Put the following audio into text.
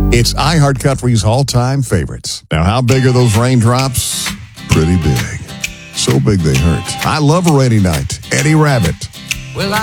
It's iHeartCountry's all-time favorites. Now, how big are those raindrops? Pretty big. So big they hurt. I love a rainy night. Eddie Rabbitt. Well,